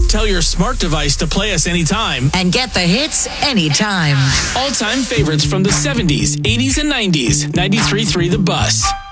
Tell your smart device to play us anytime. And get the hits anytime. All-time favorites from the 70s, 80s, and 90s. 93.3 The Bus.